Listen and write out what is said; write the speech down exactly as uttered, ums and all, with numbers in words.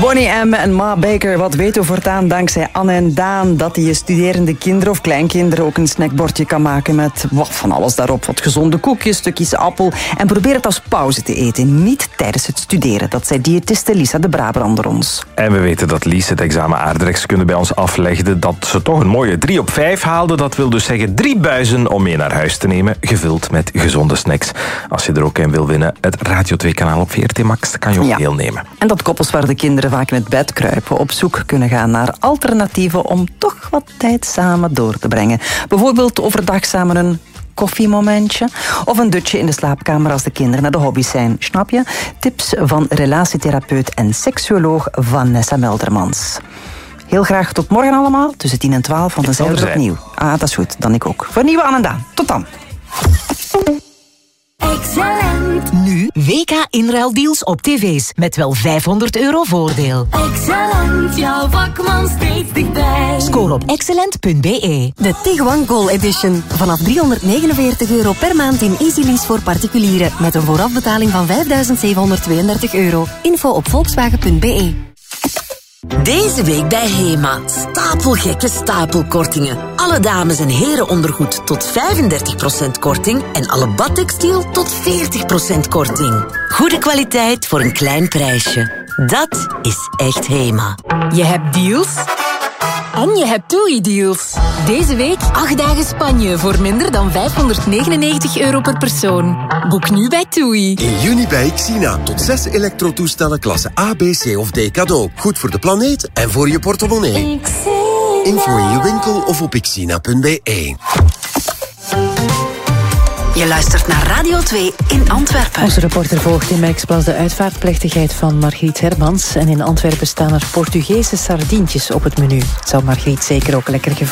Bonnie M. en Ma Baker, wat weet u voortaan dankzij Anne en Daan dat je studerende kinderen of kleinkinderen ook een snackbordje kan maken met wat van alles daarop. Wat gezonde koekjes, stukjes appel. En probeer het als pauze te eten, niet tijdens het studeren. Dat zei diëtiste Lisa de Brabander ons. En we weten dat Lies het examen aardrijkskunde bij ons aflegde, dat ze toch een mooie drie op vijf haalde. Dat wil dus zeggen drie buizen om mee naar huis te nemen, gevuld met gezonde snacks. Als je er ook een wil winnen, het Radio twee kanaal op V R T Max, kan je ook ja. deelnemen. En dat koppels waar de kinderen vaak in het bed kruipen op zoek kunnen gaan naar alternatieven om toch wat tijd samen door te brengen. Bijvoorbeeld overdag samen een koffiemomentje of een dutje in de slaapkamer als de kinderen naar de hobby's zijn. Snap je? Tips van relatietherapeut en seksuoloog Vanessa Meldermans. Heel graag tot morgen allemaal, tussen tien en twaalf, want dan zijn we er opnieuw. Ah, dat is goed, dan ik ook. Voor nieuwe Anne en Daan. Tot dan. Excellent. Nu W K inruildeals op tv's met wel vijfhonderd euro voordeel. Excellent, jouw vakman steeds dichtbij. Scoor op excellent punt b e. De Tiguan Goal Edition. Vanaf driehonderdnegenenveertig euro per maand in Easy Lease voor particulieren. Met een voorafbetaling van vijfduizend zevenhonderdtweeëndertig euro. Info op volkswagen punt b e. Deze week bij Hema. Stapelgekke stapelkortingen. Alle dames- en herenondergoed tot vijfendertig procent korting en alle badtextiel tot veertig procent korting. Goede kwaliteit voor een klein prijsje. Dat is echt Hema. Je hebt deals en je hebt TUI-deals. Deze week acht dagen Spanje voor minder dan vijfhonderdnegenennegentig euro per persoon. Boek nu bij TUI. In juni bij Xina. Tot zes elektrotoestellen klasse A, B, C of D cadeau. Goed voor de planeet en voor je portemonnee. Info in je winkel of op xina punt b e. Je luistert naar Radio twee in Antwerpen. Onze reporter volgt in Merksplas de uitvaartplechtigheid van Margriet Hermans. En in Antwerpen staan er Portugese sardientjes op het menu. Het zou Margriet zeker ook lekker gevallen.